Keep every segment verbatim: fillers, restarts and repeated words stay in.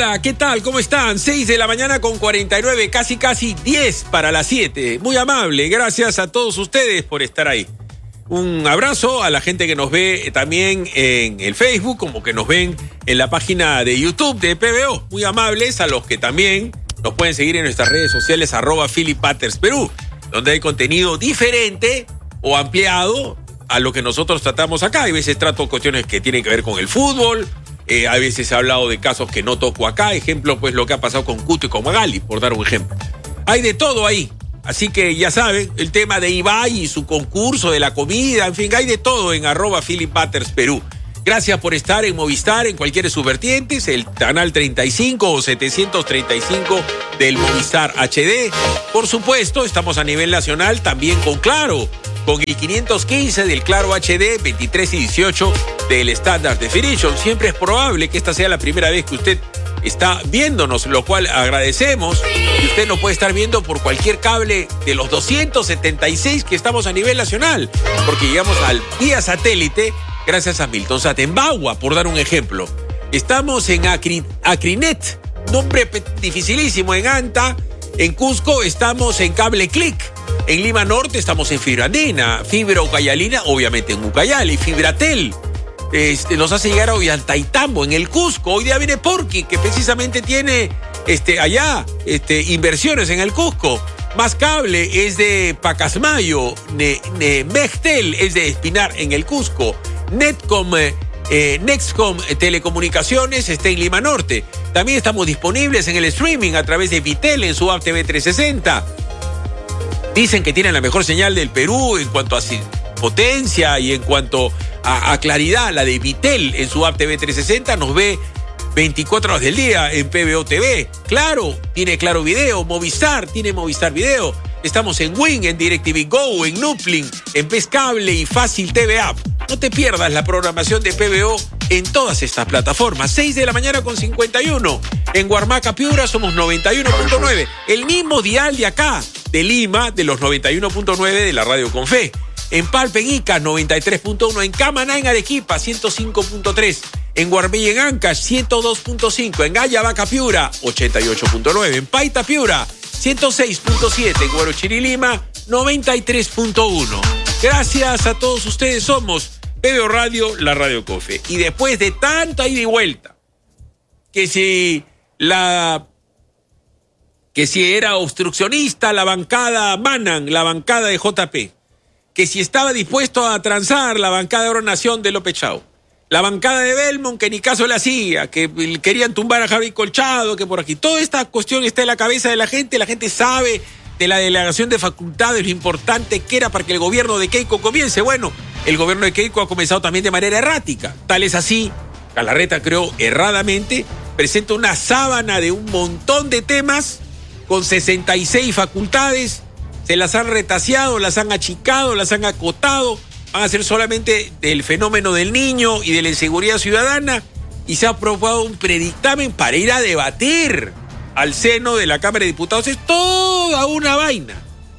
Hola, ¿qué tal? ¿Cómo están? seis de la mañana con cuarenta y nueve, casi casi diez para las siete. Muy amable, gracias a todos ustedes por estar ahí. Un abrazo a la gente que nos ve también en el Facebook, como que nos ven en la página de YouTube de P B O. Muy amables a los que también nos pueden seguir en nuestras redes sociales, arroba Philip Butters Perú, donde hay contenido diferente o ampliado a lo que nosotros tratamos acá. Hay veces trato cuestiones que tienen que ver con el fútbol, eh, a veces he hablado de casos que no toco acá, ejemplo, pues lo que ha pasado con Cuto y con Magali, por dar un ejemplo. Hay de todo ahí. Así que ya saben, el tema de Ibai y su concurso de la comida, en fin, hay de todo en arroba Philip Butters Perú. Gracias por estar en Movistar, en cualquiera de sus vertientes, el canal treinta y cinco o setecientos treinta y cinco del Movistar H D. Por supuesto, estamos a nivel nacional también con Claro, con el quinientos quince del Claro H D, veintitrés y dieciocho del Standard Definition. Siempre es probable que esta sea la primera vez que usted está viéndonos, lo cual agradecemos. Y usted nos puede estar viendo por cualquier cable de los doscientos setenta y seis que estamos a nivel nacional, porque llegamos al vía satélite gracias a Milton Satenbagua, por dar un ejemplo. Estamos en Acri, Acrinet, nombre dificilísimo, en Anta. En Cusco estamos en Cable Click. En Lima Norte estamos en Fibra Andina. Fibra Ucayalina, obviamente en Ucayali. Fibratel este, nos hace llegar a Ollantaytambo, en el Cusco. Hoy día viene Porky, que precisamente tiene este, allá este, inversiones en el Cusco. Más Cable es de Pacasmayo. Ne, ne, Mextel es de Espinar, en el Cusco. Netcom, eh, Nextcom Telecomunicaciones está en Lima Norte. También estamos disponibles en el streaming a través de Vitel en su app T V trescientos sesenta. Dicen que tienen la mejor señal del Perú en cuanto a potencia y en cuanto a, a claridad. La de Vitel en su app T V trescientos sesenta nos ve veinticuatro horas del día en P B O T V. Claro, tiene Claro Video. Movistar tiene Movistar Video. Estamos en Wing, en DirecTV Go, en Nuplink, en Pescable y Fácil T V App. No te pierdas la programación de P B O en todas estas plataformas. seis de la mañana con cincuenta y uno. En Huarmaca, Piura, somos noventa y uno punto nueve. El mismo dial de acá, de Lima, de los noventa y uno punto nueve de la Radio Confé. En Palpe, en Ica, noventa y tres punto uno. En Camaná, en Arequipa, ciento cinco punto tres. En Guarmey, en Ancash, ciento dos punto cinco. En Ayabaca, Piura, ochenta y ocho punto nueve. En Paita, Piura, ciento seis punto siete. En Huarochirí, Lima, noventa y tres punto uno. Gracias a todos ustedes, somos P B O Radio, la Radio Confé. Y después de tanta ida y vuelta, que si la que si era obstruccionista la bancada Manan, la bancada de J P, que si estaba dispuesto a transar la bancada de Oro Nación de López Chau, la bancada de Belmont, que ni caso le hacía, que querían tumbar a Javi Colchado, que por aquí. Toda esta cuestión está en la cabeza de la gente, la gente sabe de la delegación de facultades, lo importante que era para que el gobierno de Keiko comience. Bueno, el gobierno de Keiko ha comenzado también de manera errática. Tal es así, Galarreta creó erradamente, presenta una sábana de un montón de temas con sesenta y seis facultades, se las han retaseado, las han achicado, las han acotado, van a ser solamente del fenómeno del niño y de la inseguridad ciudadana, y se ha aprobado un predictamen para ir a debatir al seno de la Cámara de Diputados. Es toda una vaina.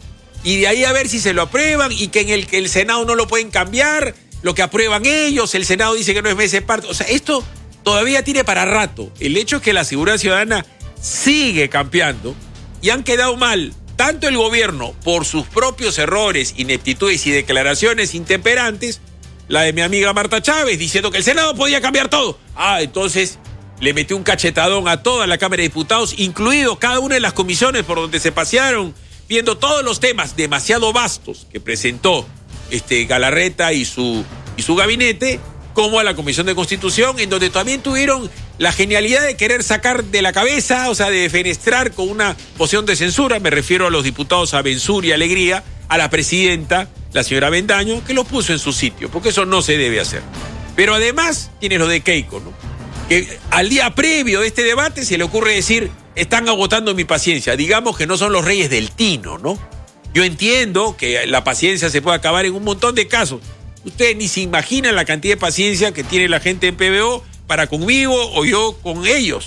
Y de ahí a ver si se lo aprueban y que en el que el Senado no lo pueden cambiar, lo que aprueban ellos, el Senado dice que no es mes de parto. O sea, esto todavía tiene para rato. El hecho es que la seguridad ciudadana sigue campeando y han quedado mal tanto el gobierno por sus propios errores, ineptitudes y declaraciones intemperantes, la de mi amiga Marta Chávez diciendo que el Senado podía cambiar todo. Ah, entonces le metió un cachetadón a toda la Cámara de Diputados, incluido cada una de las comisiones por donde se pasearon, viendo todos los temas demasiado vastos que presentó este Galarreta y su, y su gabinete, como a la Comisión de Constitución, en donde también tuvieron la genialidad de querer sacar de la cabeza, o sea, de defenestrar con una moción de censura, me refiero a los diputados Abensur y Alegría, a la presidenta, la señora Bendaño, que los puso en su sitio, porque eso no se debe hacer. Pero además tienes lo de Keiko, ¿no? Que al día previo de este debate se le ocurre decir, están agotando mi paciencia, digamos que no son los reyes del tino, ¿no? Yo entiendo que la paciencia se puede acabar en un montón de casos. Ustedes ni se imaginan la cantidad de paciencia que tiene la gente en P B O para conmigo o yo con ellos.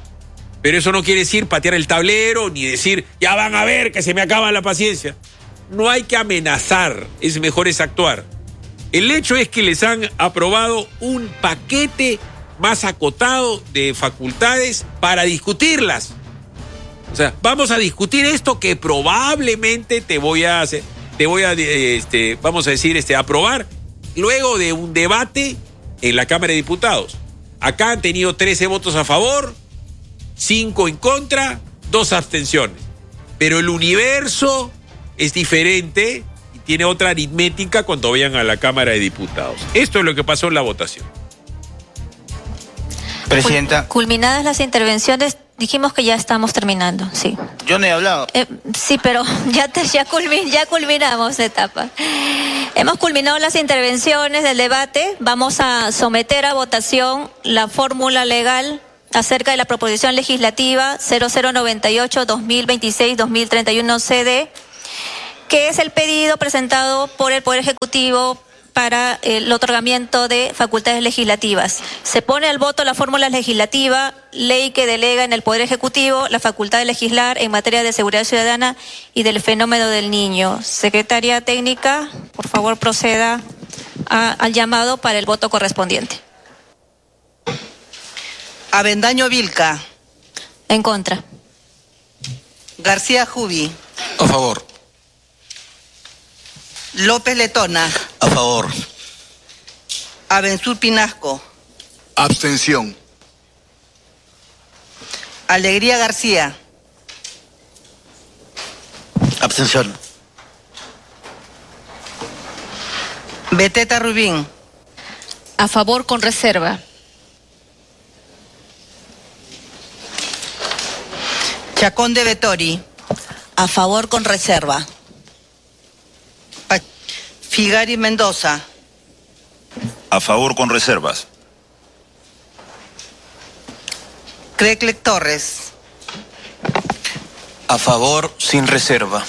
Pero eso no quiere decir patear el tablero ni decir, ya van a ver que se me acaba la paciencia. No hay que amenazar, es mejor es actuar. El hecho es que les han aprobado un paquete más acotado de facultades para discutirlas. O sea, vamos a discutir esto que probablemente te voy a hacer, te voy a, este, vamos a decir, este, aprobar luego de un debate en la Cámara de Diputados. Acá han tenido trece votos a favor, cinco en contra, dos abstenciones. Pero el universo es diferente y tiene otra aritmética cuando vayan a la Cámara de Diputados. Esto es lo que pasó en la votación. Presidenta. Culminadas las intervenciones, dijimos que ya estamos terminando, sí. Yo no he hablado. Eh, sí, pero ya, te, ya, culmin, ya culminamos etapa. Hemos culminado las intervenciones del debate. Vamos a someter a votación la fórmula legal acerca de la proposición legislativa cero cero noventa y ocho guión dos mil veintiséis guión dos mil treinta y uno C D, que es el pedido presentado por el Poder Ejecutivo para el otorgamiento de facultades legislativas. Se pone al voto la fórmula legislativa, ley que delega en el Poder Ejecutivo la facultad de legislar en materia de seguridad ciudadana y del fenómeno del niño. Secretaria Técnica, por favor proceda a, al llamado para el voto correspondiente. Avendaño Vilca. En contra. García Jubi. A favor. López Letona. A favor. Abensur Pinasco. Abstención. Alegría García. Abstención. Beteta Rubín. A favor con reserva. Chacón de Vettori. A favor con reserva. Figari Mendoza. A favor con reservas. Creclec Torres. A favor sin reserva.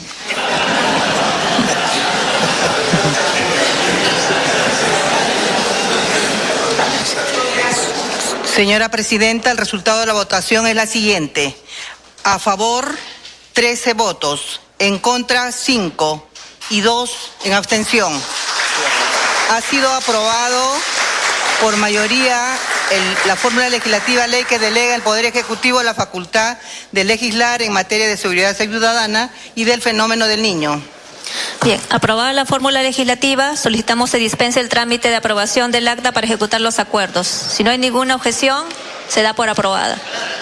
Señora Presidenta, el resultado de la votación es la siguiente. A favor, trece votos. En contra, cinco. Y dos en abstención. Ha sido aprobado por mayoría el, la fórmula legislativa ley que delega al Poder Ejecutivo la facultad de legislar en materia de seguridad ciudadana y del fenómeno del niño. Bien, aprobada la fórmula legislativa, solicitamos se dispense el trámite de aprobación del acta para ejecutar los acuerdos. Si no hay ninguna objeción, se da por aprobada.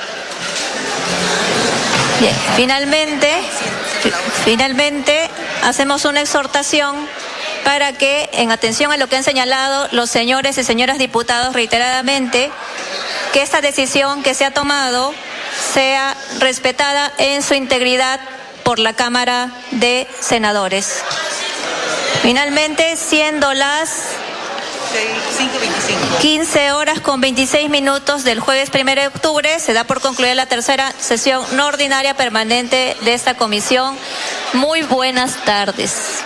Bien, finalmente, finalmente hacemos una exhortación para que, en atención a lo que han señalado los señores y señoras diputados reiteradamente, que esta decisión que se ha tomado sea respetada en su integridad por la Cámara de Senadores. Finalmente, siendo las quince horas con veintiséis minutos del jueves primero de octubre, se da por concluida la tercera sesión no ordinaria permanente de esta comisión. Muy buenas tardes.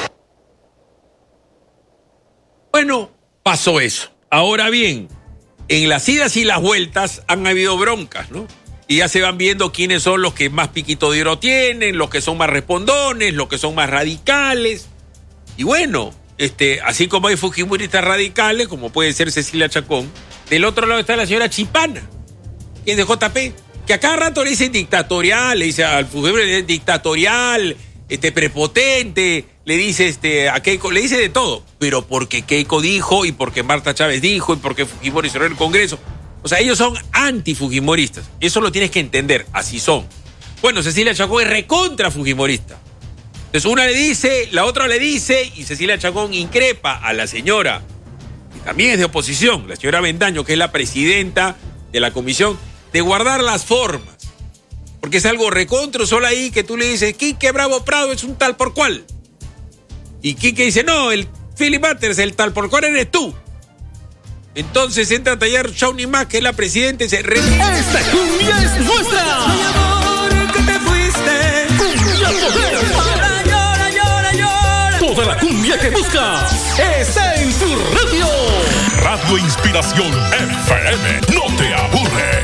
Bueno, pasó eso. Ahora bien, en las idas y las vueltas han habido broncas, ¿no? Y ya se van viendo quiénes son los que más piquito de oro tienen, los que son más respondones, los que son más radicales. Y bueno, este, así como hay fujimoristas radicales, como puede ser Cecilia Chacón, del otro lado está la señora Chipana, que es de J P, que a cada rato le dicen dictatorial, le dice al Fujimori dictatorial, este, prepotente, le dice este, a Keiko, le dice de todo, pero porque Keiko dijo, y porque Marta Chávez dijo, y porque Fujimori cerró el Congreso. O sea, ellos son antifujimoristas. Eso lo tienes que entender, así son. Bueno, Cecilia Chacón es recontra fujimorista. Entonces una le dice, la otra le dice, y Cecilia Chacón increpa a la señora, que también es de oposición, la señora Avendaño, que es la presidenta de la comisión, de guardar las formas. Porque es algo recontra solo ahí que tú le dices, Quique Bravo Prado es un tal por cual. Y Quique dice, no, el Philip Butters, el tal por cual eres tú. Entonces entra a tallar Shawnee Mac, que es la presidenta, y se re... ¡Esta cumbia es nuestra! Mi amor, que te fuiste. ¡Cumbia poder! Llora, llora, llora, llora. Toda la cumbia que buscas está en tu radio. Radio Inspiración F M. No te aburre.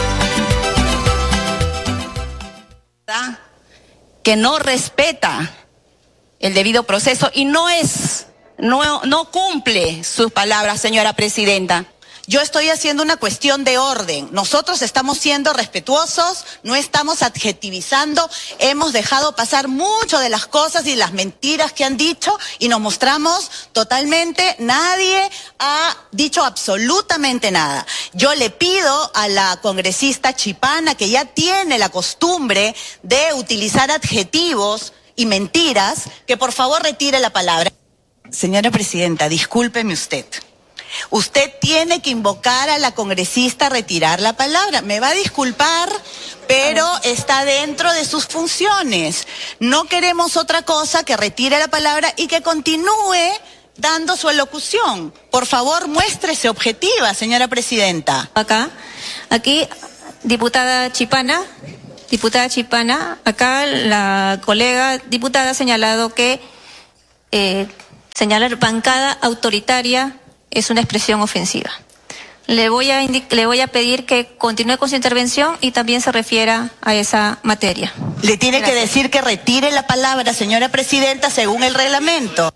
Que no respeta el debido proceso y no es... No, no cumple sus palabras, señora presidenta. Yo estoy haciendo una cuestión de orden. Nosotros estamos siendo respetuosos, no estamos adjetivizando, hemos dejado pasar mucho de las cosas y las mentiras que han dicho y nos mostramos totalmente, nadie ha dicho absolutamente nada. Yo le pido a la congresista Chipana, que ya tiene la costumbre de utilizar adjetivos y mentiras, que por favor retire la palabra. Señora Presidenta, discúlpeme usted. Usted tiene que invocar a la congresista a retirar la palabra. Me va a disculpar, pero está dentro de sus funciones. No queremos otra cosa que retire la palabra y que continúe dando su elocución. Por favor, muéstrese objetiva, señora Presidenta. Acá, aquí, diputada Chipana, diputada Chipana, acá la colega diputada ha señalado que eh, señalar bancada autoritaria es una expresión ofensiva. Le voy a le voy a pedir que continúe con su intervención y también se refiera a esa materia. Le tiene Gracias. que decir que retire la palabra, señora Presidenta, según el reglamento.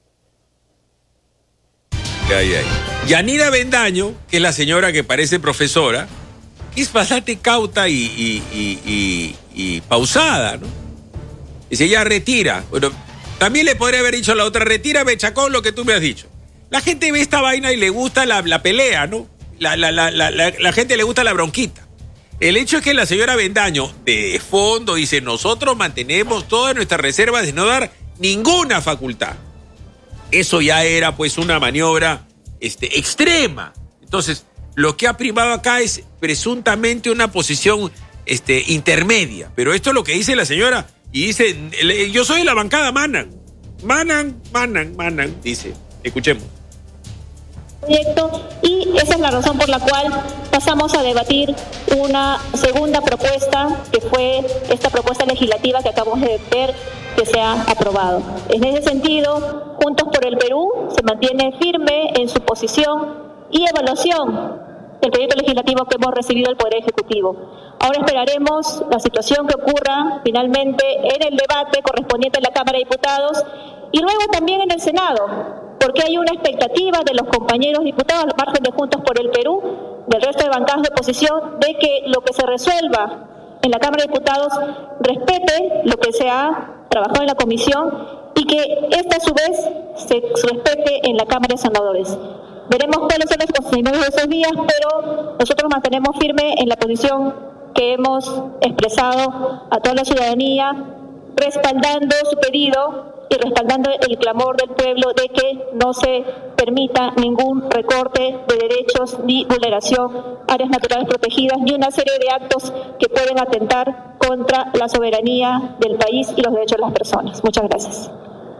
Ay, ay. Yanira Bendaño, que es la señora que parece profesora, es bastante cauta y, y, y, y, y pausada, ¿no? Dice, ella retira. Bueno, también le podría haber dicho a la otra, retírame, Chacón, lo que tú me has dicho. La gente ve esta vaina y le gusta la, la pelea, ¿no? La, la, la, la, la, la gente le gusta la bronquita. El hecho es que la señora Bendaño, de fondo, dice, nosotros mantenemos todas nuestras reservas de no dar ninguna facultad. Eso ya era, pues, una maniobra este, extrema. Entonces, lo que ha primado acá es presuntamente una posición este, intermedia. Pero esto es lo que dice la señora. Y dice, yo soy de la bancada Manan. Manan, Manan, Manan, dice. Escuchemos. Proyecto, y esa es la razón por la cual pasamos a debatir una segunda propuesta, que fue esta propuesta legislativa que acabamos de ver que se ha aprobado. En ese sentido, Juntos por el Perú se mantiene firme en su posición y evaluación del proyecto legislativo que hemos recibido del Poder Ejecutivo. Ahora esperaremos la situación que ocurra finalmente en el debate correspondiente en la Cámara de Diputados y luego también en el Senado, porque hay una expectativa de los compañeros diputados al margen de Juntos por el Perú, del resto de bancadas de oposición, de que lo que se resuelva en la Cámara de Diputados respete lo que se ha trabajado en la comisión y que esta a su vez se respete en la Cámara de Senadores. Veremos cuáles son los procedimientos de esos días, pero nosotros mantenemos firme en la posición que hemos expresado a toda la ciudadanía, respaldando su pedido y respaldando el clamor del pueblo de que no se permita ningún recorte de derechos ni vulneración, áreas naturales protegidas, ni una serie de actos que pueden atentar contra la soberanía del país y los derechos de las personas. Muchas gracias.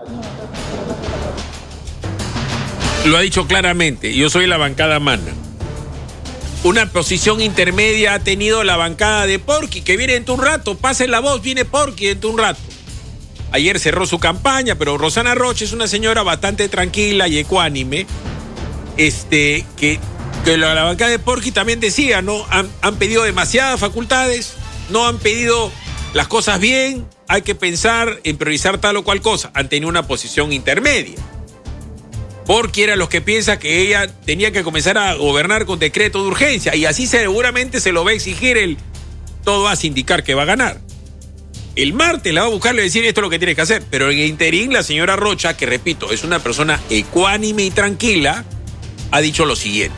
Lo ha dicho claramente, yo soy la bancada Mana. Una posición intermedia ha tenido la bancada de Porqui, que viene dentro de un rato, pasen la voz, viene Porqui dentro de un rato. Ayer cerró su campaña, pero Rosana Roche es una señora bastante tranquila y ecuánime, este, que, que la, la bancada de Porqui también decía, ¿no? Han, han pedido demasiadas facultades, no han pedido las cosas bien, hay que pensar en priorizar tal o cual cosa. Han tenido una posición intermedia. Porqui era los que piensa que ella tenía que comenzar a gobernar con decreto de urgencia, y así seguramente se lo va a exigir él. Todo va a indicar que va a ganar. El martes la va a buscar y le va a decir esto es lo que tienes que hacer. Pero en el interín la señora Rocha, que repito, es una persona ecuánime y tranquila, ha dicho lo siguiente.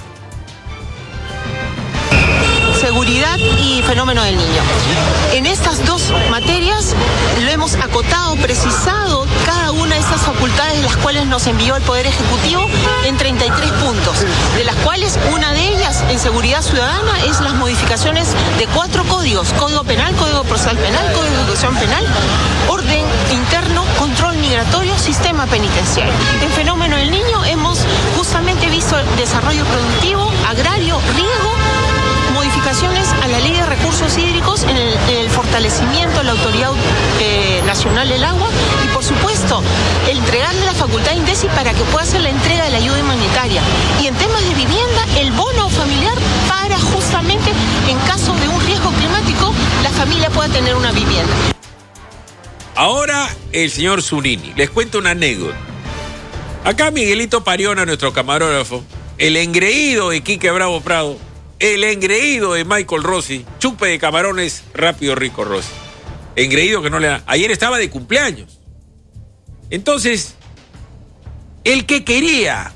Seguridad y fenómeno del niño. En estas dos materias lo hemos acotado, precisado cada una de esas facultades de las cuales nos envió el Poder Ejecutivo en treinta y tres puntos, de las cuales una de ellas en seguridad ciudadana es las modificaciones de cuatro códigos: Código Penal, Código Procesal Penal, Código de Ejecución Penal, Orden Interno, Control Migratorio, Sistema Penitenciario. En fenómeno del niño hemos justamente visto desarrollo productivo, agrario, riego, modificaciones a la Ley de Recursos Hídricos en el, en el fortalecimiento de la Autoridad eh, Nacional del Agua y, por supuesto, el entregarle la facultad a INDECI para que pueda hacer la entrega de la ayuda humanitaria. Y en temas de vivienda, el bono familiar para justamente, en caso de un riesgo climático, la familia pueda tener una vivienda. Ahora el señor Zurini. Les cuento una anécdota. Acá Miguelito Pariona, nuestro camarógrafo, el engreído de Quique Bravo Prado, el engreído de Michael Rossi, chupe de camarones, rápido rico Rossi. Engreído que no le da. Ayer estaba de cumpleaños. Entonces, el que quería,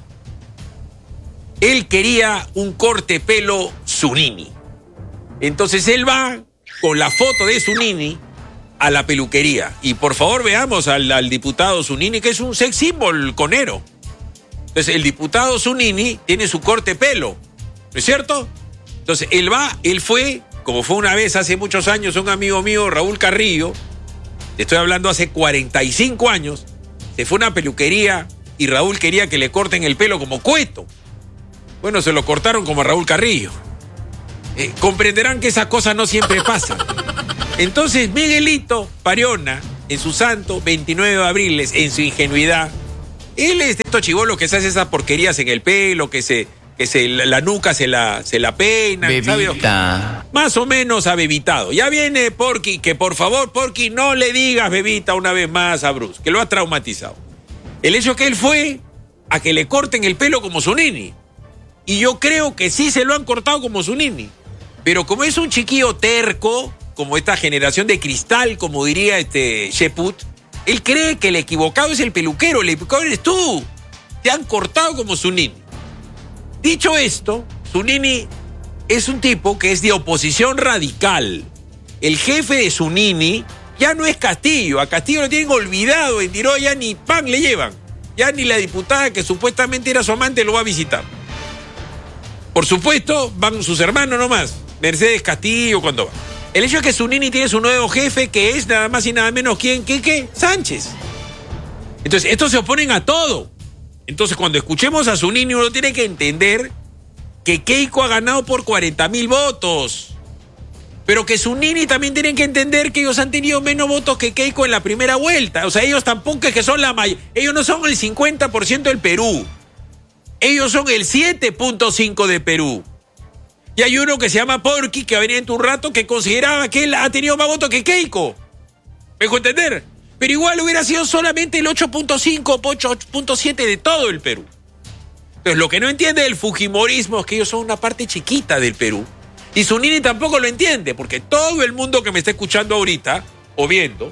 él quería un corte pelo Zunini. Entonces él va con la foto de Zunini a la peluquería. Y por favor veamos al, al diputado Zunini, que es un sex symbol conero. Entonces el diputado Zunini tiene su corte pelo, ¿no es cierto? Entonces él va, él fue, como fue una vez hace muchos años un amigo mío, Raúl Carrillo, te estoy hablando hace cuarenta y cinco años, se fue a una peluquería y Raúl quería que le corten el pelo como Cueto. Bueno, se lo cortaron como a Raúl Carrillo. Eh, comprenderán que esas cosas no siempre pasan. Entonces Miguelito Pariona, en su santo veintinueve de abril, en su ingenuidad, él es de estos chibolos que se hace esas porquerías en el pelo, que se, que se la nuca se la, se la peina. Bebita. Más o menos ha bebitado. Ya viene Porky, que por favor, Porky, no le digas bebita una vez más a Bruce, que lo ha traumatizado. El hecho es que él fue a que le corten el pelo como Zunini. Y yo creo que sí se lo han cortado como Zunini. Pero como es un chiquillo terco, como esta generación de cristal, como diría este Sheput, él cree que el equivocado es el peluquero, el equivocado eres tú. Te han cortado como Zunini. Dicho esto, Zunini es un tipo que es de oposición radical. El jefe de Zunini ya no es Castillo. A Castillo lo tienen olvidado. En Tiró ya ni pan le llevan. Ya ni la diputada que supuestamente era su amante lo va a visitar. Por supuesto, van sus hermanos nomás. Mercedes Castillo cuando va. El hecho es que Zunini tiene su nuevo jefe, que es nada más y nada menos ¿quién? Quique Sánchez. Entonces, estos se oponen a todo. Entonces, cuando escuchemos a Zunini, uno tiene que entender que Keiko ha ganado por cuarenta mil votos. Pero que Zunini también tienen que entender que ellos han tenido menos votos que Keiko en la primera vuelta. O sea, ellos tampoco es que son la mayoría. Ellos no son el cincuenta por ciento del Perú. Ellos son el siete punto cinco de Perú. Y hay uno que se llama Porky, que venía en un rato, que consideraba que él ha tenido más votos que Keiko. ¿Me dejo entender? Pero igual hubiera sido solamente el ocho punto cinco, ocho punto siete de todo el Perú. Entonces, lo que no entiende el fujimorismo es que ellos son una parte chiquita del Perú. Y Zunini tampoco lo entiende, porque todo el mundo que me está escuchando ahorita, o viendo,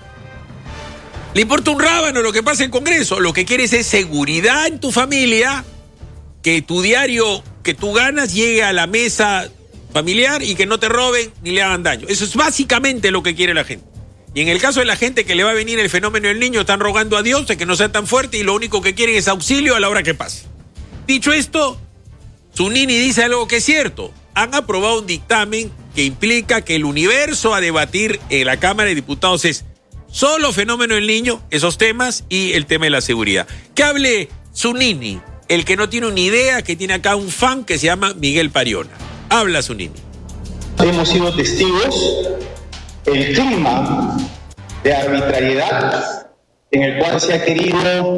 le importa un rábano lo que pasa en Congreso. Lo que quieres es seguridad en tu familia, que tu diario que tú ganas llegue a la mesa familiar y que no te roben ni le hagan daño. Eso es básicamente lo que quiere la gente. Y en el caso de la gente que le va a venir el fenómeno del niño, están rogando a Dios de que no sea tan fuerte y lo único que quieren es auxilio a la hora que pase. Dicho esto, Zunini dice algo que es cierto. Han aprobado un dictamen que implica que el universo a debatir en la Cámara de Diputados es solo fenómeno del niño, esos temas y el tema de la seguridad. Que hable Zunini, el que no tiene una idea, que tiene acá un fan que se llama Miguel Pariona. Habla Zunini. Hemos sido testigos del clima de arbitrariedad en el cual se ha querido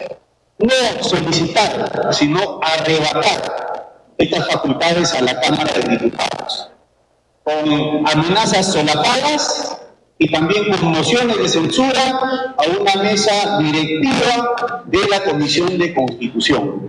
no solicitar, sino arrebatar estas facultades a la Cámara de Diputados, con amenazas solapadas y también con mociones de censura a una mesa directiva de la Comisión de Constitución.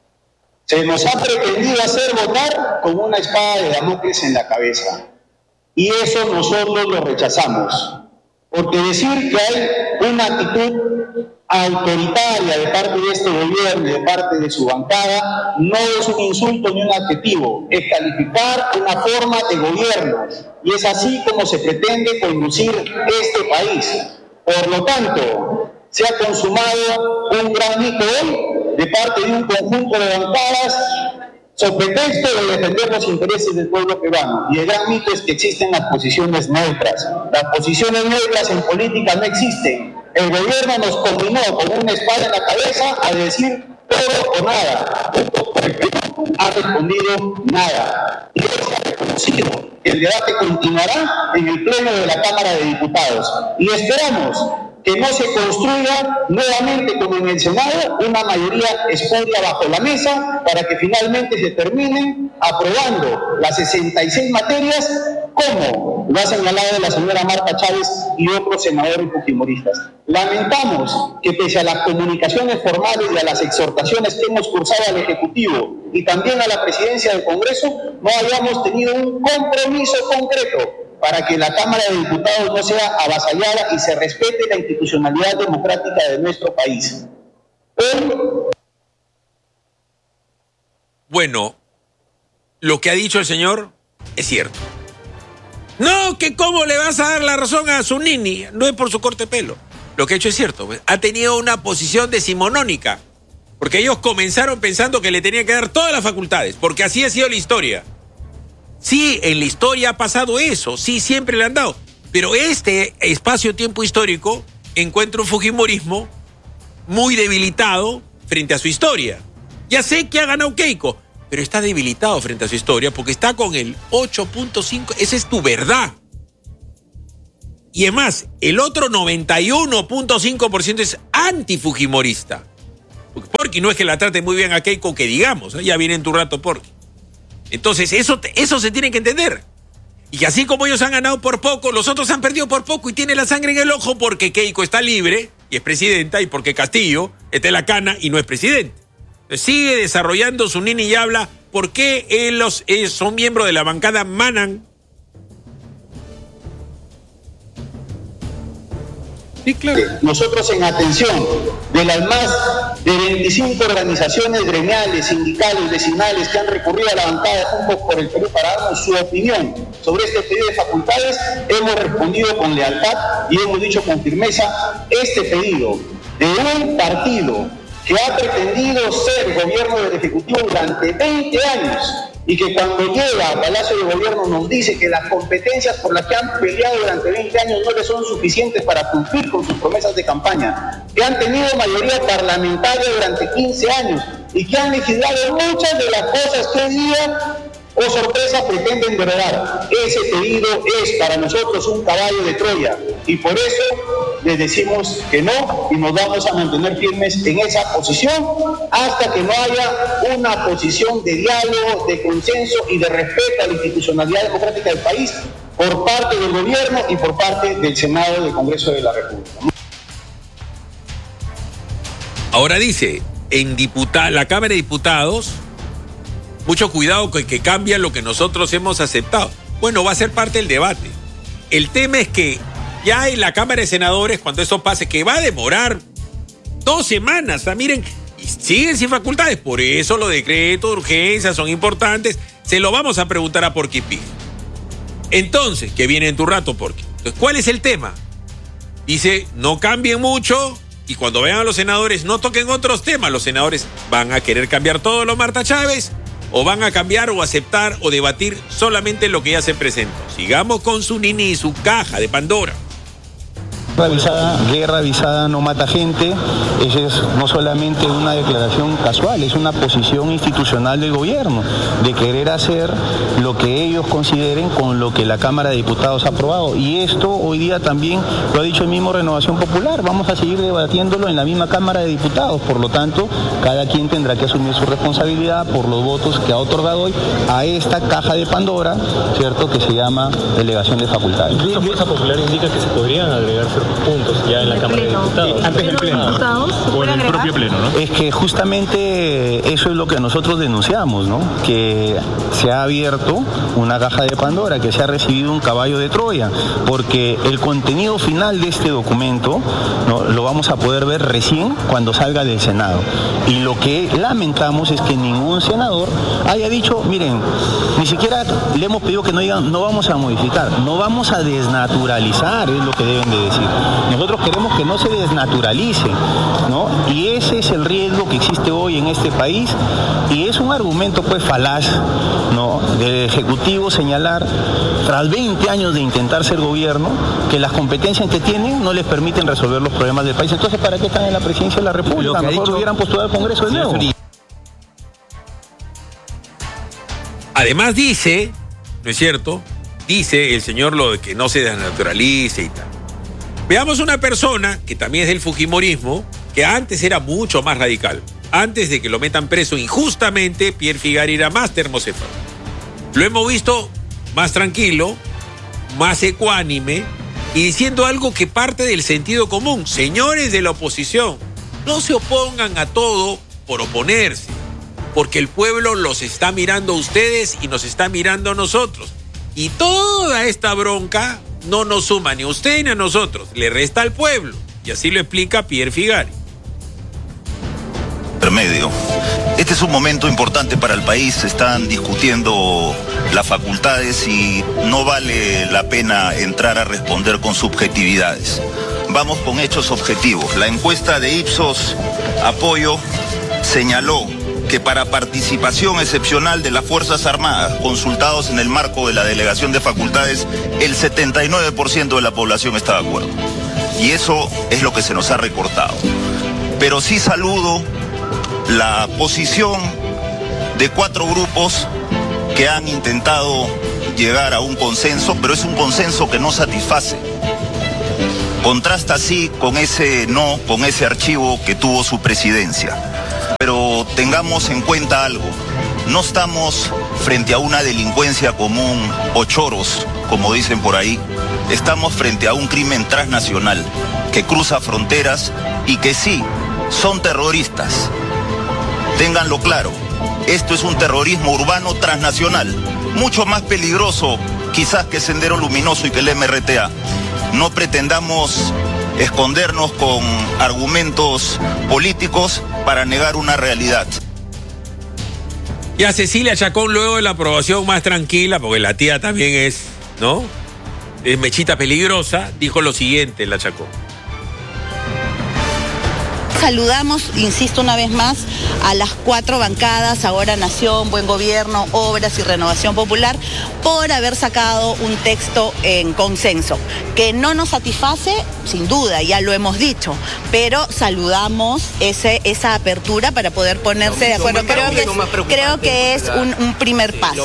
Se nos ha pretendido hacer votar con una espada de Damocles en la cabeza, y eso nosotros lo rechazamos, porque decir que hay una actitud autoritaria de parte de este gobierno y de parte de su bancada no es un insulto ni un adjetivo, es calificar una forma de gobierno, y es así como se pretende conducir este país. Por lo tanto, se ha consumado un gran mito hoy de parte de un conjunto de bancadas sobre pretexto de defender los intereses del pueblo peruano. Y el gran mito es que existen las posiciones neutras. Las posiciones neutras en política no existen. El gobierno nos combinó con una espada en la cabeza a decir todo o nada. Ha respondido nada. Y eso ha reconocido. El debate continuará en el Pleno de la Cámara de Diputados. Y esperamos que no se construya nuevamente, como en el Senado, una mayoría espuria bajo la mesa para que finalmente se terminen aprobando las sesenta y seis materias como lo ha señalado la señora Marta Chávez y otros senadores fujimoristas. Lamentamos que pese a las comunicaciones formales y a las exhortaciones que hemos cursado al Ejecutivo y también a la Presidencia del Congreso, no hayamos tenido un compromiso concreto para que la Cámara de Diputados no sea avasallada y se respete la institucionalidad democrática de nuestro país. Hoy... Bueno, lo que ha dicho el señor es cierto. No, que cómo le vas a dar la razón a su nini, no es por su corte de pelo. Lo que ha hecho es cierto, pues. Ha tenido una posición decimonónica, porque ellos comenzaron pensando que le tenían que dar todas las facultades, porque así ha sido la historia. Sí, en la historia ha pasado eso, sí, siempre le han dado. Pero este espacio-tiempo histórico encuentra un fujimorismo muy debilitado frente a su historia. Ya sé que ha ganado Keiko, pero está debilitado frente a su historia porque está con el ocho punto cinco, esa es tu verdad. Y es más, el otro noventa y uno punto cinco por ciento es antifujimorista. Porque no es que la trate muy bien a Keiko, que digamos, ¿eh? Ya viene en tu rato porque. Entonces, eso, eso se tiene que entender. Y así como ellos han ganado por poco, los otros han perdido por poco y tienen la sangre en el ojo porque Keiko está libre y es presidenta y porque Castillo está en la cana y no es presidente. Entonces, sigue desarrollando su nini y habla por qué ellos, ellos son miembros de la bancada Manan. Sí, claro. Nosotros, en atención de las más de veinticinco organizaciones gremiales, sindicales, vecinales que han recurrido a la bancada de Juntos por el Perú para darnos su opinión sobre este pedido de facultades, hemos respondido con lealtad y hemos dicho con firmeza: este pedido de un partido que ha pretendido ser gobierno del Ejecutivo durante veinte años y que cuando llega a Palacio de Gobierno nos dice que las competencias por las que han peleado durante veinte años no les son suficientes para cumplir con sus promesas de campaña, que han tenido mayoría parlamentaria durante quince años y que han legislado muchas de las cosas que hoy día, oh sorpresa, pretenden derogar. Ese pedido es para nosotros un caballo de Troya y por eso les decimos que no y nos vamos a mantener firmes en esa posición hasta que no haya una posición de diálogo, de consenso y de respeto a la institucionalidad democrática del país por parte del gobierno y por parte del Senado del Congreso de la República. Ahora dice, en diputa- la Cámara de Diputados, mucho cuidado con que cambia lo que nosotros hemos aceptado. Bueno, va a ser parte del debate. El tema es que ya en la Cámara de Senadores, cuando eso pase, que va a demorar dos semanas, ¿ah? Miren, y siguen sin facultades. Por eso los decretos de urgencia son importantes. Se lo vamos a preguntar a Porky Pig. Entonces, que viene en tu rato, Porky. Entonces, ¿cuál es el tema? Dice, no cambien mucho y cuando vean a los senadores no toquen otros temas. Los senadores van a querer cambiar todo lo Marta Chávez o van a cambiar o aceptar o debatir solamente lo que ya se presentó. Sigamos con su nini y su caja de Pandora. Guerra avisada, guerra avisada no mata gente. Esa es no solamente una declaración casual, es una posición institucional del gobierno de querer hacer lo que ellos consideren con lo que la Cámara de Diputados ha aprobado. Y esto hoy día también lo ha dicho el mismo Renovación Popular. Vamos a seguir debatiéndolo en la misma Cámara de Diputados. Por lo tanto, cada quien tendrá que asumir su responsabilidad por los votos que ha otorgado hoy a esta caja de Pandora, ¿cierto?, que se llama delegación de facultades. La Fuerza Popular indica que se podrían agregar puntos ya en la Cámara de Diputados. Antes del pleno. O en el propio pleno, ¿no? Es que justamente eso es lo que nosotros denunciamos, ¿no? Que se ha abierto una caja de Pandora, que se ha recibido un caballo de Troya, porque el contenido final de este documento, ¿no?, lo vamos a poder ver recién cuando salga del Senado. Y lo que lamentamos es que ningún senador haya dicho, miren, ni siquiera le hemos pedido que no digan, no vamos a modificar, no vamos a desnaturalizar, es lo que deben de decir. Nosotros queremos que no se desnaturalice, ¿no? Y ese es el riesgo que existe hoy en este país y es un argumento pues falaz, ¿no?, del Ejecutivo señalar, tras veinte años de intentar ser gobierno, que las competencias que tienen no les permiten resolver los problemas del país. Entonces, ¿para qué están en la presidencia de la República? Mejor lo hubieran postulado al Congreso de nuevo. Además dice, ¿no es cierto? Dice el señor lo de que no se desnaturalice y tal. Veamos una persona que también es del fujimorismo, que antes era mucho más radical. Antes de que lo metan preso injustamente, Pierre Figar era más termocéfalo. Lo hemos visto más tranquilo más ecuánime y diciendo algo que parte del sentido común. Señores de la oposición, no se opongan a todo por oponerse, porque el pueblo los está mirando a ustedes y nos está mirando a nosotros. Y toda esta bronca no nos suma ni a usted ni a nosotros, le resta al pueblo. Y así lo explica Pierre Figari. Intermedio. Este es un momento importante para el país, se están discutiendo las facultades y no vale la pena entrar a responder con subjetividades. Vamos con hechos objetivos. La encuesta de Ipsos Apoyo señaló que para participación excepcional de las Fuerzas Armadas, consultados en el marco de la delegación de facultades, el setenta y nueve por ciento de la población está de acuerdo. Y eso es lo que se nos ha recortado. Pero sí saludo la posición de cuatro grupos que han intentado llegar a un consenso, pero es un consenso que no satisface. Contrasta así con ese no, con ese archivo que tuvo su presidencia. Pero tengamos en cuenta algo, no estamos frente a una delincuencia común o choros, como dicen por ahí, estamos frente a un crimen transnacional que cruza fronteras y que sí, son terroristas. Ténganlo claro, esto es un terrorismo urbano transnacional, mucho más peligroso quizás que Sendero Luminoso y que el M R T A. No pretendamos escondernos con argumentos políticos para negar una realidad. Y a Cecilia Chacón, luego de la aprobación más tranquila, porque la tía también es, ¿no? Es mechita peligrosa, dijo lo siguiente, la Chacón. Saludamos, insisto una vez más, a las cuatro bancadas, ahora Nación, Buen Gobierno, Obras y Renovación Popular, por haber sacado un texto en consenso, que no nos satisface, sin duda, ya lo hemos dicho, pero saludamos ese, esa apertura para poder ponerse de acuerdo. Creo que, creo que es un, un primer paso.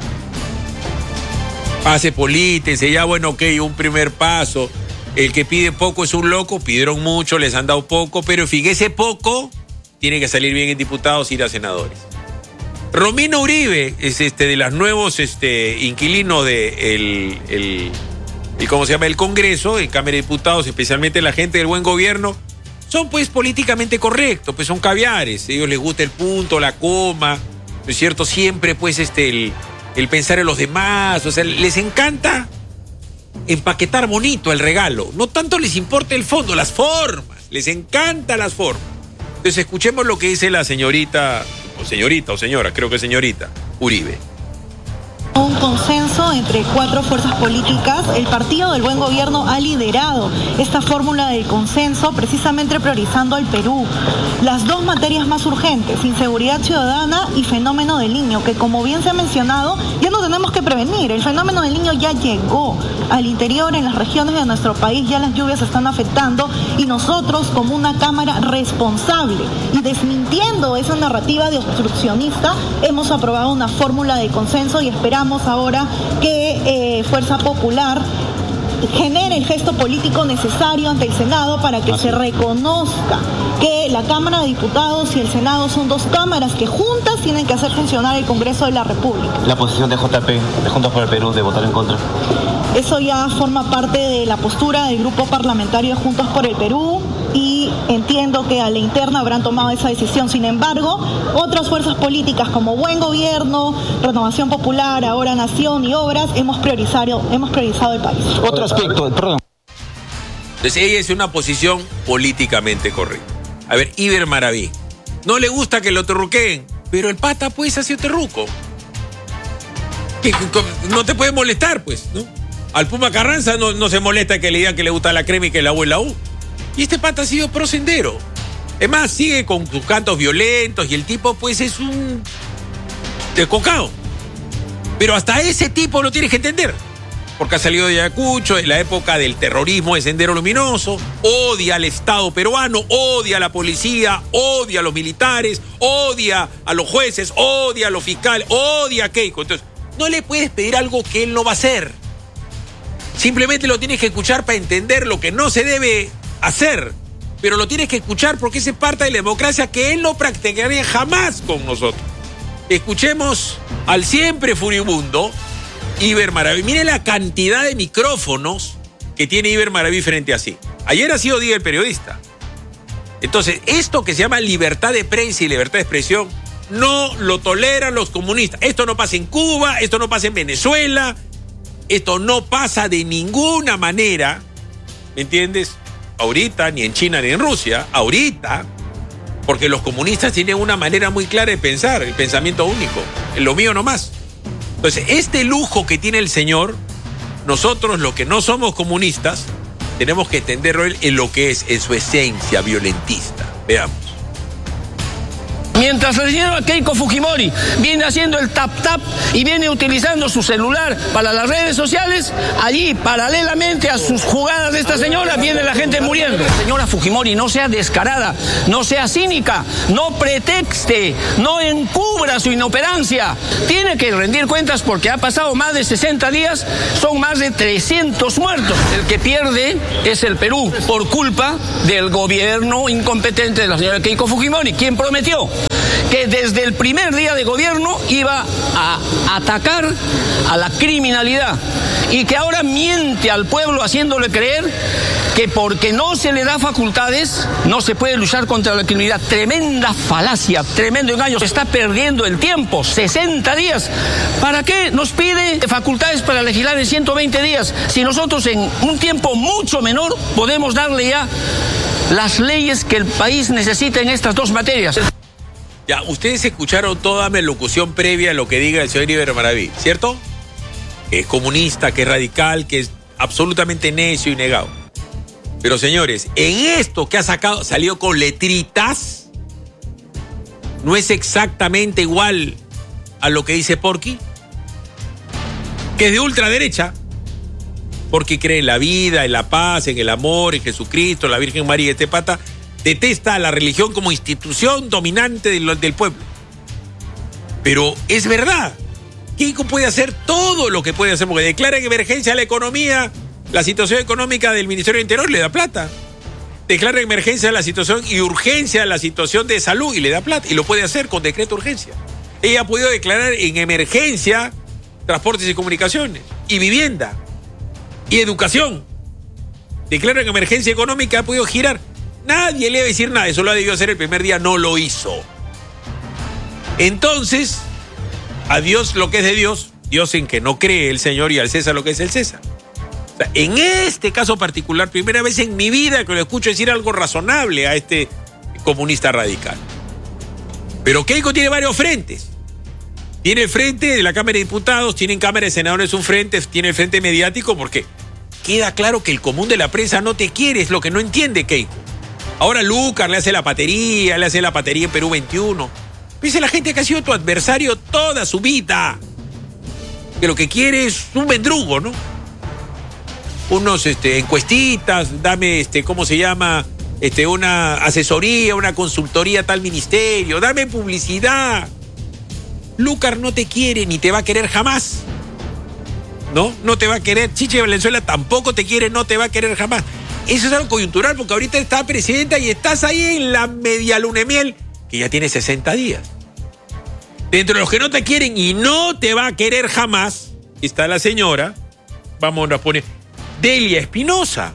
Pase polítense, ya bueno, ok, un primer paso. El que pide poco es un loco, pidieron mucho, les han dado poco, pero fíjese poco, tiene que salir bien en diputados y ir a senadores. Romino Uribe es este de los nuevos este, inquilinos de el, el, el, ¿cómo se llama? El Congreso, en Cámara de Diputados, especialmente la gente del Buen Gobierno, son pues políticamente correctos, pues son caviares, a ellos les gusta el punto, la coma, ¿no es cierto? Siempre pues este el, el pensar en los demás, o sea, les encanta empaquetar bonito el regalo. No tanto les importa el fondo, las formas. Les encantan las formas. Entonces escuchemos lo que dice la señorita, o señorita o señora, creo que señorita, Uribe. Un consenso entre cuatro fuerzas políticas. El Partido del Buen Gobierno ha liderado esta fórmula del consenso, precisamente priorizando al Perú. Las dos materias más urgentes, inseguridad ciudadana y fenómeno del niño, que como bien se ha mencionado, ya no tenemos que prevenir. El fenómeno del niño ya llegó al interior, en las regiones de nuestro país, ya las lluvias están afectando y nosotros, como una Cámara responsable y desmintiendo esa narrativa de obstruccionista, hemos aprobado una fórmula de consenso y esperamos ahora que eh, Fuerza Popular genere el gesto político necesario ante el Senado para que se reconozca que la Cámara de Diputados y el Senado son dos cámaras que juntas tienen que hacer funcionar el Congreso de la República. La posición de J P, de Juntos por el Perú, de votar en contra. Eso ya forma parte de la postura del grupo parlamentario de Juntos por el Perú y entiendo que a la interna habrán tomado esa decisión. Sin embargo, otras fuerzas políticas como Buen Gobierno, Renovación Popular, ahora Nación y Obras, hemos priorizado, hemos priorizado el país. Otro aspecto, perdón. Entonces ella es una posición políticamente correcta. A ver, Iber Maraví, no le gusta que lo terruqueen, pero el pata pues hace terruco. Que, no te puede molestar pues, ¿no? Al Puma Carranza no, no se molesta que le digan que le gusta la crema y que la U es la U. Y este pata ha sido pro Sendero. Es más, sigue con sus cantos violentos y el tipo pues es un descocado. Pero hasta ese tipo lo tienes que entender. Porque ha salido de Ayacucho en la época del terrorismo de Sendero Luminoso, odia al Estado peruano, odia a la policía, odia a los militares, odia a los jueces, odia a los fiscales, odia a Keiko. Entonces, no le puedes pedir algo que él no va a hacer. Simplemente lo tienes que escuchar para entender lo que no se debe hacer. Pero lo tienes que escuchar porque ese es parte de la democracia que él no practicaría jamás con nosotros. Escuchemos al siempre furibundo Iber Maraví. Mire la cantidad de micrófonos que tiene Iber Maraví frente a sí. Ayer ha sido Día del Periodista. Entonces, esto que se llama libertad de prensa y libertad de expresión, no lo toleran los comunistas. Esto no pasa en Cuba, esto no pasa en Venezuela, esto no pasa de ninguna manera, ¿me entiendes? Ahorita, ni en China ni en Rusia, ahorita, porque los comunistas tienen una manera muy clara de pensar, el pensamiento único, lo mío nomás. Entonces, este lujo que tiene el señor, nosotros los que no somos comunistas, tenemos que entenderlo en lo que es, en su esencia violentista. Veamos. Mientras la señora Keiko Fujimori viene haciendo el tap-tap y viene utilizando su celular para las redes sociales, allí, paralelamente a sus jugadas de esta señora, viene la gente muriendo. Señora Fujimori, no sea descarada, no sea cínica, no pretexte, no encubra su inoperancia. Tiene que rendir cuentas porque ha pasado más de sesenta días, son más de trescientos muertos. El que pierde es el Perú por culpa del gobierno incompetente de la señora Keiko Fujimori, quien prometió que desde el primer día de gobierno iba a atacar a la criminalidad y que ahora miente al pueblo haciéndole creer que porque no se le da facultades no se puede luchar contra la criminalidad. Tremenda falacia, tremendo engaño. Se está perdiendo el tiempo, sesenta días. ¿Para qué nos pide facultades para legislar en ciento veinte días si nosotros en un tiempo mucho menor podemos darle ya las leyes que el país necesita en estas dos materias? Ya, ustedes escucharon toda mi locución previa a lo que diga el señor Iber Maraví, ¿cierto? Que es comunista, que es radical, que es absolutamente necio y negado. Pero señores, en esto que ha sacado, salió con letritas, no es exactamente igual a lo que dice Porky, que es de ultraderecha. Porky cree en la vida, en la paz, en el amor, en Jesucristo, la Virgen María y Tepata. Detesta a la religión como institución dominante del, del pueblo. Pero es verdad. Keiko puede hacer todo lo que puede hacer, porque declara en emergencia la economía, la situación económica del Ministerio del Interior, le da plata. Declara en emergencia la situación y urgencia la situación de salud y le da plata. Y lo puede hacer con decreto de urgencia. Ella ha podido declarar en emergencia transportes y comunicaciones, y vivienda, y educación. Declara en emergencia económica, ha podido girar. Nadie le va a decir nada, eso lo debió hacer el primer día, no lo hizo. Entonces, a Dios lo que es de Dios, Dios en que no cree el Señor, y al César lo que es el César. O sea, en este caso particular, primera vez en mi vida que lo escucho decir algo razonable a este comunista radical. Pero Keiko tiene varios frentes. Tiene el frente de la Cámara de Diputados, tiene en Cámara de Senadores un frente, tiene el frente mediático, porque queda claro que el común de la prensa no te quiere, es lo que no entiende Keiko. Ahora Lucar le hace la patería, le hace la patería en Perú veintiuno. Dice la gente que ha sido tu adversario toda su vida. Que lo que quiere es un mendrugo, ¿no? Unos este, encuestitas, dame, este, ¿cómo se llama? Este, una asesoría, una consultoría a tal ministerio, dame publicidad. Lucar no te quiere ni te va a querer jamás. ¿No? No te va a querer. Chiche Valenzuela tampoco te quiere, no te va a querer jamás. Eso es algo coyuntural, porque ahorita está presidenta y estás ahí en la media luna de miel, que ya tiene sesenta días. Dentro de los que no te quieren y no te va a querer jamás, está la señora, vamos a poner, Delia Espinosa.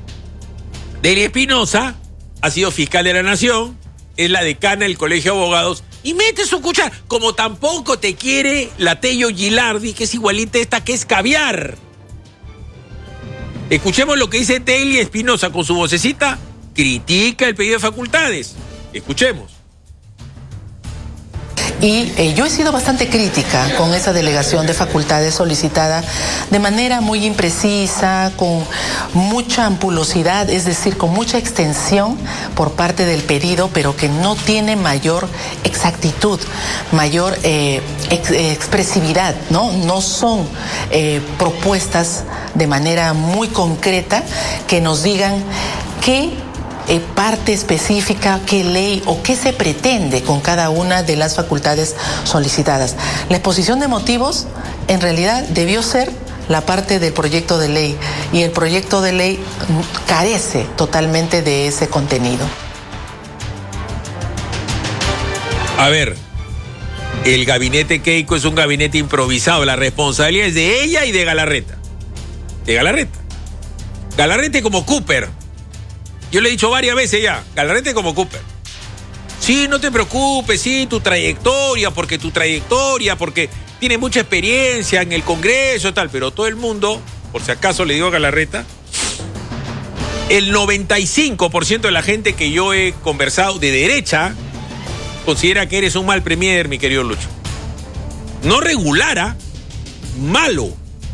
Delia Espinosa ha sido fiscal de la Nación, es la decana del Colegio de Abogados, y mete su cuchara, como tampoco te quiere la Tello Gilardi, que es igualita a esta, que es caviar. Escuchemos lo que dice Delia Espinosa con su vocecita, critica el pedido de facultades. Escuchemos. Y eh, yo he sido bastante crítica con esa delegación de facultades solicitada de manera muy imprecisa, con mucha ampulosidad, es decir, con mucha extensión por parte del pedido, pero que no tiene mayor exactitud, mayor eh, ex expresividad, ¿no? No son eh, propuestas de manera muy concreta que nos digan qué Eh, parte específica, qué ley o qué se pretende con cada una de las facultades solicitadas. La exposición de motivos en realidad debió ser la parte del proyecto de ley, y el proyecto de ley carece totalmente de ese contenido. A ver, El gabinete Keiko es un gabinete improvisado. La responsabilidad es de ella y de Galarreta. De Galarreta. Galarreta como Cooper. Yo le he dicho varias veces ya, Galarreta como Cooper. Sí, no te preocupes, sí, tu trayectoria, porque tu trayectoria, porque tiene mucha experiencia en el Congreso y tal, pero todo el mundo, por si acaso le digo a Galarreta, el noventa y cinco por ciento de la gente que yo he conversado de derecha considera que eres un mal premier, mi querido Lucho. No regular, malo.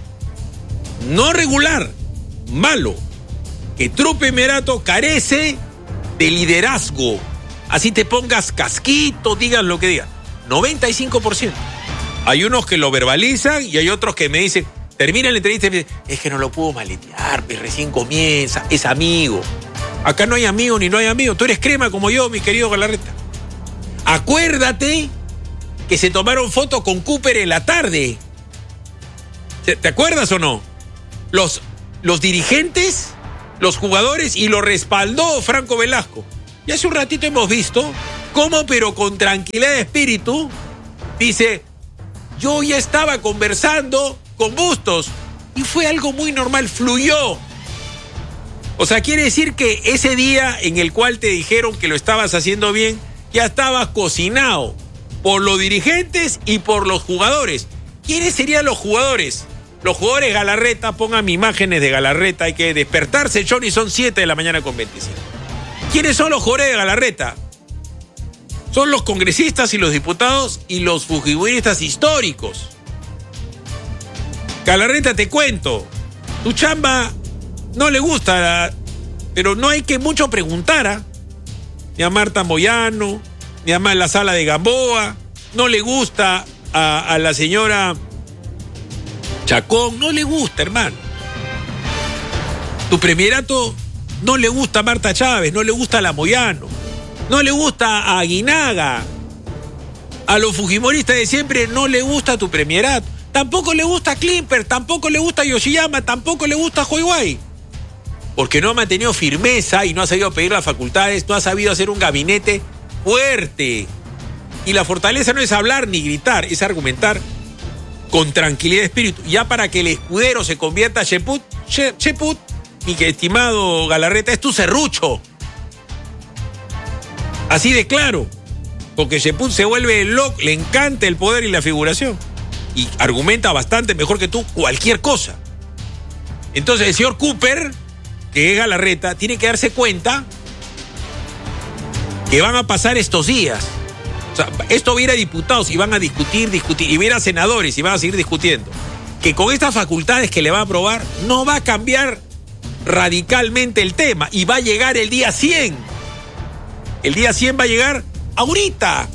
No regular, malo. Que Trupe Merato carece de liderazgo. Así te pongas casquito, digas lo que digas. noventa y cinco por ciento. Hay unos que lo verbalizan y hay otros que me dicen, termina la entrevista y me dicen, es que no lo puedo maletear, pues recién comienza, es amigo. Acá no hay amigo ni no hay amigo. Tú eres crema como yo, mi querido Galarreta. Acuérdate que se tomaron fotos con Cooper en la tarde. ¿Te acuerdas o no? Los, los dirigentes, los jugadores, y lo respaldó Franco Velasco. Y hace un ratito hemos visto cómo, pero con tranquilidad de espíritu, dice, yo ya estaba conversando con Bustos y fue algo muy normal, fluyó. O sea, quiere decir que ese día en el cual te dijeron que lo estabas haciendo bien, ya estabas cocinado por los dirigentes y por los jugadores. ¿Quiénes serían los jugadores? Los jugadores Galarreta, pongan imágenes de Galarreta, hay que despertarse, Johnny, son siete de la mañana con veinticinco. ¿Quiénes son los jugadores de Galarreta? Son los congresistas y los diputados y los fujimoristas históricos. Galarreta, te cuento, tu chamba no le gusta, pero no hay que mucho preguntar, ¿eh? Ni a Marta Moyano, ni a la Sala de Gamboa, no le gusta a, a la señora Chacón, no le gusta, hermano. Tu premierato no le gusta a Marta Chávez, no le gusta a la Moyano, no le gusta a Aguinaga. A los fujimoristas de siempre no le gusta tu premierato. Tampoco le gusta a Klimper, tampoco le gusta a Yoshiyama, tampoco le gusta a Huayhuay. Porque no ha mantenido firmeza y no ha sabido pedir las facultades, no ha sabido hacer un gabinete fuerte. Y la fortaleza no es hablar ni gritar, es argumentar con tranquilidad de espíritu. Ya para que el escudero se convierta a Cheput, Cheput, mi que estimado Galarreta, es tu serrucho. Así de claro. Porque Cheput se vuelve loco, le encanta el poder y la figuración. Y argumenta bastante mejor que tú cualquier cosa. Entonces el señor Cooper, que es Galarreta, tiene que darse cuenta que van a pasar estos días. O sea, esto va a ir a diputados y van a discutir, discutir, y va a ir a senadores y van a seguir discutiendo. Que con estas facultades que le va a aprobar, no va a cambiar radicalmente el tema y va a llegar el día cien. El día cien va a llegar ahorita,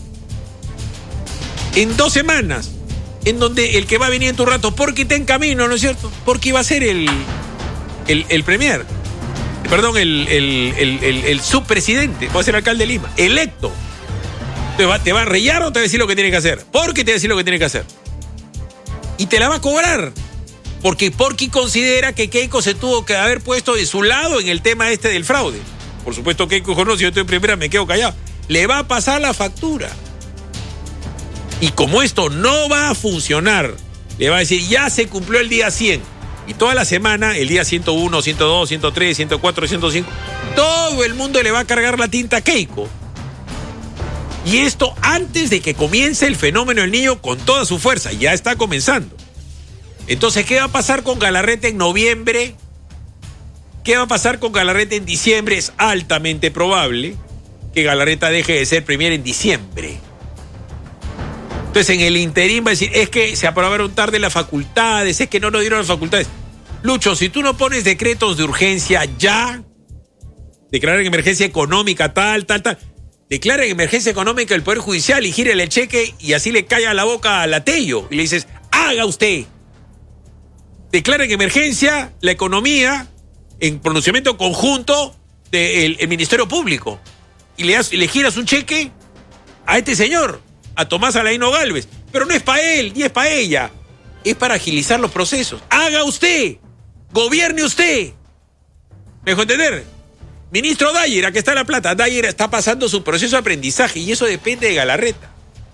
en dos semanas, en donde el que va a venir en tu rato, porque está en camino, ¿no es cierto? Porque va a ser el, el, el premier, perdón, el, el, el, el, el subpresidente, va a ser alcalde de Lima, electo. Te va, te va a rellar o te va a decir lo que tiene que hacer, porque te va a decir lo que tiene que hacer. Y te la va a cobrar, porque Porky considera que Keiko se tuvo que haber puesto de su lado en el tema este del fraude. Por supuesto, Keiko dijo, no, si yo estoy en primera me quedo callado. Le va a pasar la factura. Y como esto no va a funcionar, le va a decir, ya se cumplió el día cien. Y toda la semana, el día ciento uno, ciento dos, ciento tres, ciento cuatro, ciento cinco, todo el mundo le va a cargar la tinta a Keiko. Y esto antes de que comience el fenómeno del niño con toda su fuerza. Ya está comenzando. Entonces, ¿qué va a pasar con Galarreta en noviembre? ¿Qué va a pasar con Galarreta en diciembre? Es altamente probable que Galarreta deje de ser premier en diciembre. Entonces, en el interín va a decir, es que se aprobaron tarde las facultades, es que no nos dieron las facultades. Lucho, si tú no pones decretos de urgencia ya, declarar en emergencia económica tal, tal, tal, declara en emergencia económica el Poder Judicial y gírele el cheque y así le calla la boca al Tello. Y le dices, haga usted. Declara en emergencia la economía en pronunciamiento conjunto del el Ministerio Público. Y le, das, le giras un cheque a este señor, a Tomás Alaino Gálvez. Pero no es para él, ni es para ella. Es para agilizar los procesos. Haga usted. Gobierne usted. ¿Me dejó entender? Ministro Dyer, aquí está la plata. Dyer está pasando su proceso de aprendizaje y eso depende de Galarreta.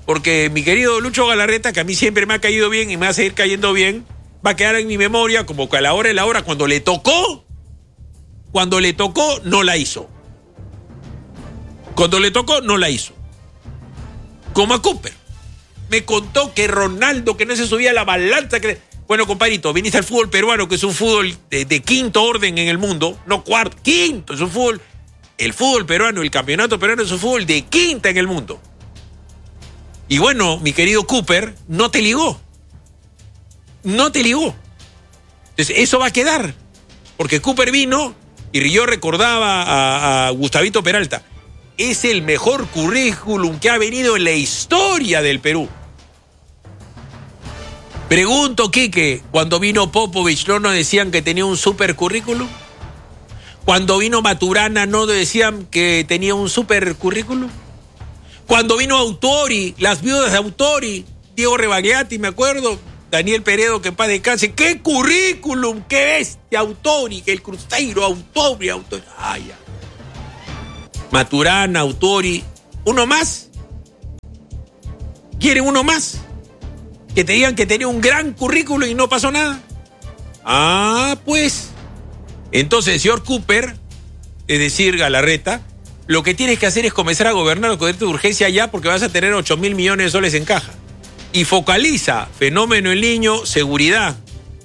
porque mi querido Lucho Galarreta, que a mí siempre me ha caído bien y me va a seguir cayendo bien, va a quedar en mi memoria como que a la hora de la hora, cuando le tocó, cuando le tocó, no la hizo. Cuando le tocó, no la hizo. Como a Cooper. Me contó que Ronaldo, que no se subía a la balanza, que... Bueno, compadrito, viniste al fútbol peruano, que es un fútbol de, de quinto orden en el mundo, no cuarto, quinto, es un fútbol, el fútbol peruano, el campeonato peruano es un fútbol de quinta en el mundo. Y bueno, mi querido Cooper, no te ligó. No te ligó. Entonces, eso va a quedar. Porque Cooper vino, y yo recordaba a, a Gustavito Peralta, es el mejor currículum que ha venido en la historia del Perú. Pregunto, Quique, cuando vino Popovich, ¿no nos decían que tenía un super currículum? Cuando vino Maturana, ¿no decían que tenía un super currículum? Cuando vino Autori, las viudas de Autori, Diego Rebagliati, me acuerdo, Daniel Peredo, que en paz descanse, ¡qué currículum! ¡Qué bestia! Autori, que el Cruzeiro, Autori, Autori. ¡Ay, ya! Maturana, Autori, ¿uno más? ¿Quieren uno más? Que te digan que tenía un gran currículum y no pasó nada. Ah, pues. Entonces, señor Cooper, es decir, Galarreta, lo que tienes que hacer es comenzar a gobernar con de urgencia ya, porque vas a tener ocho mil millones de soles en caja. Y focaliza, fenómeno El Niño, seguridad.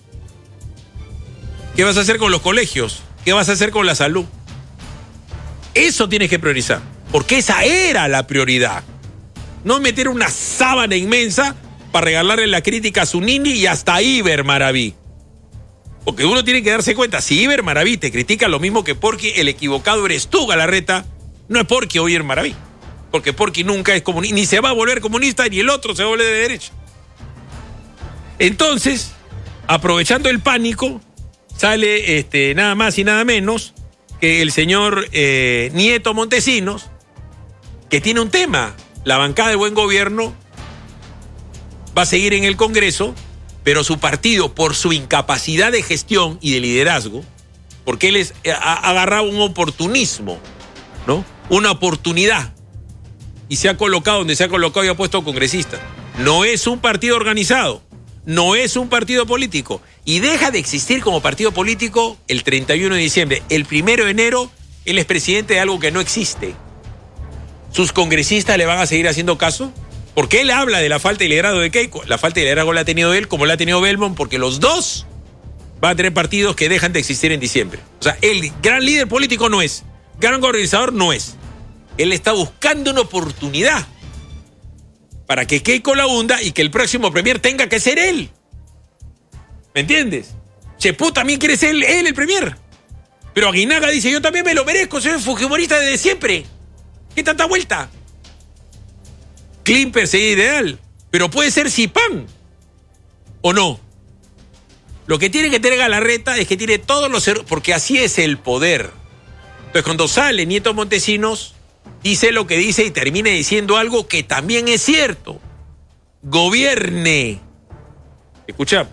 ¿Qué vas a hacer con los colegios? ¿Qué vas a hacer con la salud? Eso tienes que priorizar, porque esa era la prioridad. No meter una sábana inmensa para regalarle la crítica a Zunini y hasta a Iber Maraví. Porque uno tiene que darse cuenta, si Iber Maraví te critica lo mismo que Porky, el equivocado eres tú, Galarreta, no es Porky o Iber Maraví. Porque Porky nunca es comunista, ni se va a volver comunista, ni el otro se va a volver de derecha. Entonces, aprovechando el pánico, sale este, nada más y nada menos que el señor eh, Nieto Montesinos, que tiene un tema. La bancada de Buen Gobierno va a seguir en el Congreso, pero su partido, por su incapacidad de gestión y de liderazgo, porque él es, ha agarrado un oportunismo, ¿no? Una oportunidad, y se ha colocado donde se ha colocado y ha puesto congresistas. No es un partido organizado, no es un partido político, y deja de existir como partido político el treinta y uno de diciembre. El primero de enero, él es presidente de algo que no existe. ¿Sus congresistas le van a seguir haciendo caso? Porque él habla de la falta de liderazgo de Keiko. La falta de liderazgo la ha tenido él como la ha tenido Belmont, porque los dos van a tener partidos que dejan de existir en diciembre. O sea, el gran líder político no es, gran organizador no es. Él está buscando una oportunidad para que Keiko la hunda y que el próximo premier tenga que ser él. ¿Me entiendes? Chepú también quiere ser él, él el premier. Pero Aguinaga dice, yo también me lo merezco, soy fujimorista desde siempre. ¿Qué tanta vuelta? Klimper sería ideal, pero puede ser Zipán, ¿o no? Lo que tiene que tener Galarreta es que tiene todos los errores, porque así es el poder. Entonces, cuando sale Nieto Montesinos, dice lo que dice y termina diciendo algo que también es cierto. Gobierne. Escuchamos.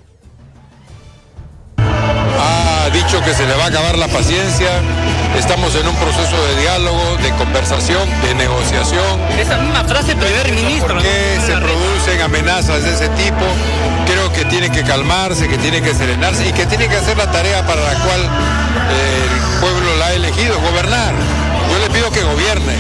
Ha dicho que se le va a acabar la paciencia. Estamos en un proceso de diálogo, de conversación, de negociación. Esa misma frase, primer ministro. ¿Por qué se producen amenazas de ese tipo? Creo que tiene que calmarse, que tiene que serenarse y que tiene que hacer la tarea para la cual eh, el pueblo la ha elegido, gobernar. Yo le pido que gobierne.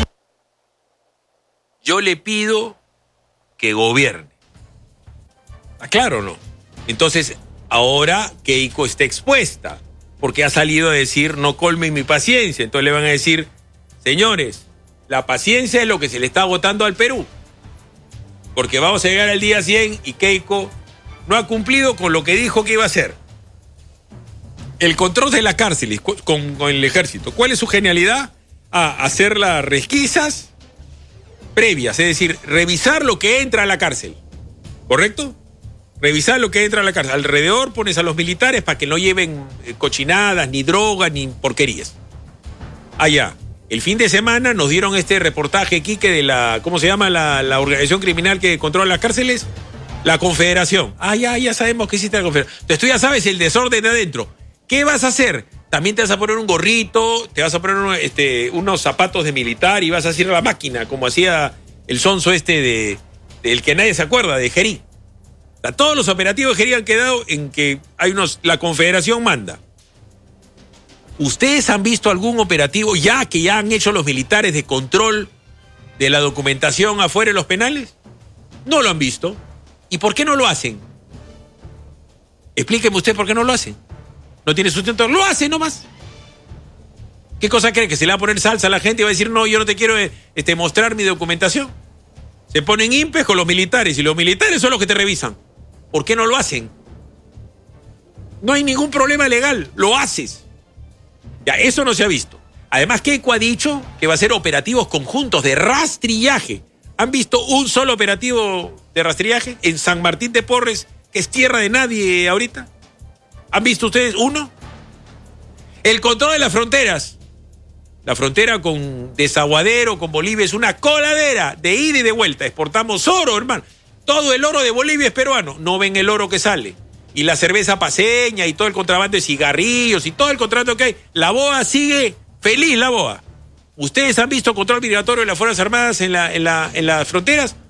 Yo le pido que gobierne. ¿Está claro o no? Entonces, ahora Keiko está expuesta, porque ha salido a decir, no colmen mi paciencia. Entonces le van a decir, señores, la paciencia es lo que se le está agotando al Perú. Porque vamos a llegar al día cien y Keiko no ha cumplido con lo que dijo que iba a hacer. El control de la cárcel con, con el ejército. ¿Cuál es su genialidad? Ah, hacer las resquisas previas, es decir, revisar lo que entra a la cárcel. ¿Correcto? Revisar lo que entra a la cárcel. Alrededor pones a los militares para que no lleven cochinadas, ni drogas, ni porquerías. Allá. El fin de semana nos dieron este reportaje, Quique, de la, ¿cómo se llama la, la organización criminal que controla las cárceles? La Confederación. Ah, ya, ya sabemos que existe la Confederación. Entonces tú ya sabes el desorden de adentro. ¿Qué vas a hacer? También te vas a poner un gorrito, te vas a poner uno, este, unos zapatos de militar y vas a ir a la máquina, como hacía el sonso este de, del que nadie se acuerda, de Jerí. O sea, todos los operativos de Jerí han quedado en que hay unos, la Confederación manda. ¿Ustedes han visto algún operativo ya que ya han hecho los militares de control de la documentación afuera de los penales? No lo han visto. ¿Y por qué no lo hacen? Explíqueme usted por qué no lo hacen. No tiene sustento. Lo hacen nomás. ¿Qué cosa cree? ¿Que se le va a poner salsa a la gente y va a decir, no, yo no te quiero este, mostrar mi documentación? Se ponen impes con los militares y los militares son los que te revisan. ¿Por qué no lo hacen? No hay ningún problema legal. Lo haces. Ya, eso no se ha visto. Además, Keiko ha dicho que va a hacer operativos conjuntos de rastrillaje. ¿Han visto un solo operativo de rastrillaje en San Martín de Porres, que es tierra de nadie ahorita? ¿Han visto ustedes uno? El control de las fronteras. La frontera con Desaguadero, con Bolivia, es una coladera de ida y de vuelta. Exportamos oro, hermano. Todo el oro de Bolivia es peruano. No ven el oro que sale. Y la cerveza paceña y todo el contrabando de cigarrillos y todo el contrato que hay. La B O A sigue feliz, la B O A. ¿Ustedes han visto control migratorio de las Fuerzas Armadas en, la, en, la, en las fronteras?